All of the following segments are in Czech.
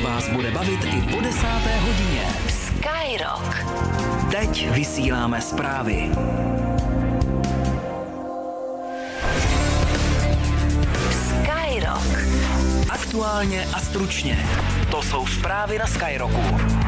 vás bude bavit i po 10. hodině. Skyrock. Teď vysíláme zprávy. Skyrock. Aktuálně a stručně. To jsou zprávy na Skyrocku.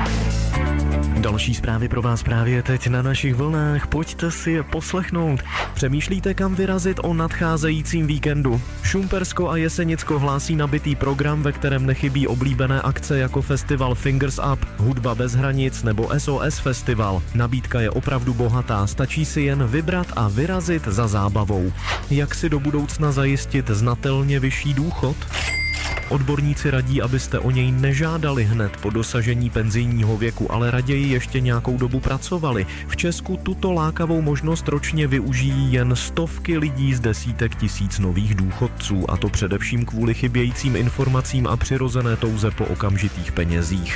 Další zprávy pro vás právě teď na našich vlnách, pojďte si je poslechnout. Přemýšlíte, kam vyrazit o nadcházejícím víkendu? Šumpersko a Jesenicko hlásí nabitý program, ve kterém nechybí oblíbené akce jako festival Fingers Up, Hudba bez hranic nebo SOS Festival. Nabídka je opravdu bohatá, stačí si jen vybrat a vyrazit za zábavou. Jak si do budoucna zajistit znatelně vyšší důchod? Odborníci radí, abyste o něj nežádali hned po dosažení penzijního věku, ale raději ještě nějakou dobu pracovali. V Česku tuto lákavou možnost ročně využijí jen stovky lidí z desítek tisíc nových důchodců, a to především kvůli chybějícím informacím a přirozené touze po okamžitých penězích.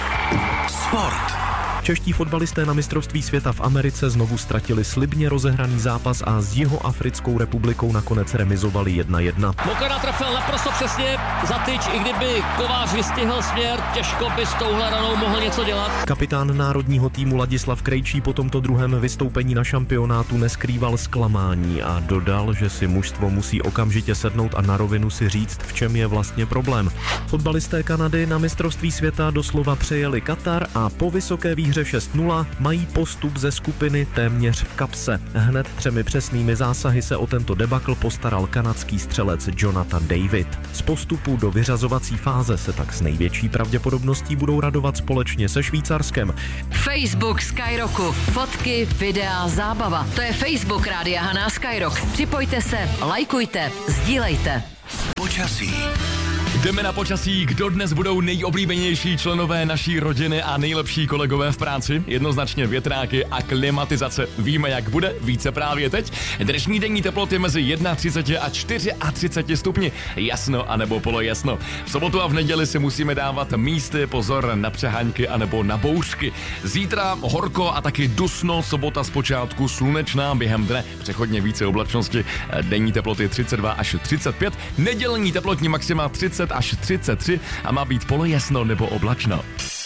Sport. Čeští fotbalisté na mistrovství světa v Americe znovu ztratili slibně rozehraný zápas a s Jihoafrickou republikou nakonec remizovali 1-1. Mokana trefil naprosto přesně za tyč, i kdyby Kovář vystihl směr, těžko by s touhle ranou mohl něco dělat. Kapitán národního týmu Ladislav Krejčí po tomto druhém vystoupení na šampionátu neskrýval zklamání a dodal, že si mužstvo musí okamžitě sednout a na rovinu si říct, v čem je vlastně problém. Fotbalisté Kanady na mistrovství světa doslova přejeli Katar a po vysoké výhře 6-0 mají postup ze skupiny téměř v kapse. Hned 3 přesnými zásahy se o tento debakl postaral kanadský střelec Jonathan David. Z postupu do vyřazovací fáze se tak s největší pravděpodobností budou radovat společně se Švýcarskem. Facebook Skyrocku. Fotky, videa, zábava. To je Facebook Rádia Hana Skyrock. Připojte se, lajkujte, sdílejte. Počasí. Jdeme na počasí, kdo dnes budou nejoblíbenější členové naší rodiny a nejlepší kolegové v práci. Jednoznačně větráky a klimatizace. Víme, jak bude, více právě teď. Dnešní denní teploty mezi 31 a 34 stupni. Jasno anebo polojasno. V sobotu a v neděli si musíme dávat místy pozor na přeháňky anebo na bouřky. Zítra horko a taky dusno, sobota zpočátku slunečná, během dne přechodně více oblačnosti. Denní teploty 32 až 35, nedělní teplotní maxima 30 až 33 a má být polojasno nebo oblačno.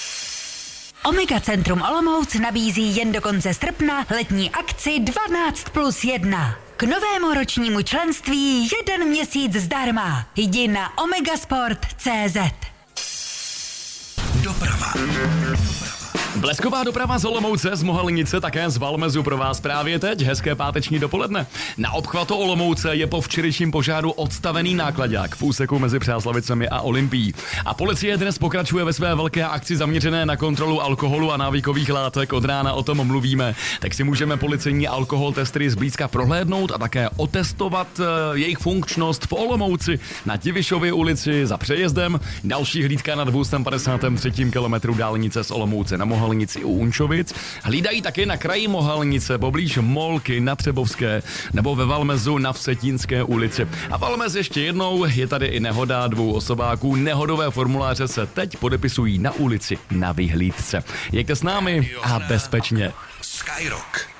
Omega Centrum Olomouc nabízí jen do konce srpna letní akci 12+1. K novému ročnímu členství 1 měsíc zdarma. Jdi na omegasport.cz. Doprava. Blesková doprava z Olomouce, z Mohelnice, také z Valmezu pro vás právě teď. Hezké páteční dopoledne. Na obchvatu Olomouce je po včerejším požáru odstavený náklaďák v úseku mezi Přáslavicemi a Olympií. A policie dnes pokračuje ve své velké akci zaměřené na kontrolu alkoholu a návykových látek. Od rána o tom mluvíme. Tak si můžeme policejní alkohol testery zblízka prohlédnout a také otestovat jejich funkčnost v Olomouci na Tivišově ulici za přejezdem. Další hlídka na 253. kilometru dálnice z Olomouce na Mohelnici u Unčovic. Hlídají také na kraji Mohelnice poblíž Molky na Třebovské nebo ve Valmezu na Vsetínské ulici. A Valmez ještě jednou, je tady i nehoda 2 osobáků. Nehodové formuláře se teď podepisují na ulici na vyhlídce. Jeďte s námi a bezpečně. Skyrock.